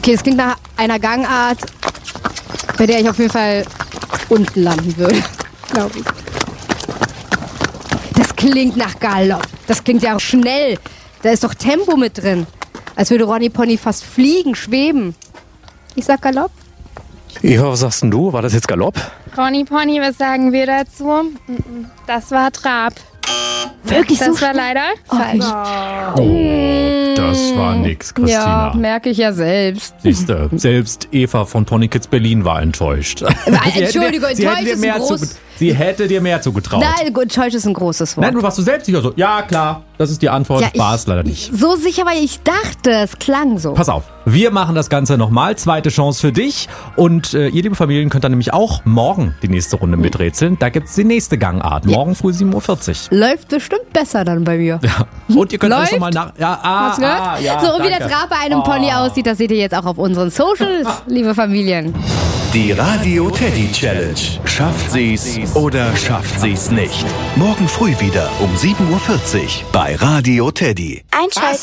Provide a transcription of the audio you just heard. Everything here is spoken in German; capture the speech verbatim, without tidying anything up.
Okay, das klingt nach einer Gangart, bei der ich auf jeden Fall unten landen würde, glaube ich. Das klingt nach Galopp. Das klingt ja schnell. Da ist doch Tempo mit drin. Als würde Ronny Pony fast fliegen, schweben. Ich sag Galopp. Eva, was sagst denn du? War das jetzt Galopp? Ronny Pony, was sagen wir dazu? Das war Trab. Wirklich das so war schnell? leider falsch. Oh, das war nix, Christina. Ja, merke ich ja selbst. Siehste, selbst Eva von Pony Kids Berlin war enttäuscht. Entschuldigung, sie hätte enttäuscht dir ist mehr ein groß... zu, Sie hätte dir mehr zugetraut. Nein, enttäuscht ist ein großes Wort. Nein, du warst du selbst sicher so. Ja, klar, das ist die Antwort. Ja, war ich- es leider nicht. So sicher, weil ich dachte, es klang so. Pass auf, wir machen das Ganze nochmal. Zweite Chance für dich. Und äh, ihr, liebe Familien, könnt dann nämlich auch morgen die nächste Runde miträtseln. Da gibt's die nächste Gangart. Morgen früh sieben Uhr vierzig. Läuft bestimmt besser dann bei mir. Ja. Und ihr könnt alles Läuft? nochmal nach... Ja, ah, Hast du gehört? ah, ja, so, und wie der danke. Trab bei einem Pony aussieht, das seht ihr jetzt auch auf unseren Socials, liebe Familien. Die Radio Teddy Challenge. Schafft sie's oder schafft sie's nicht? Morgen früh wieder um sieben Uhr vierzig bei Radio Teddy. Einschalten.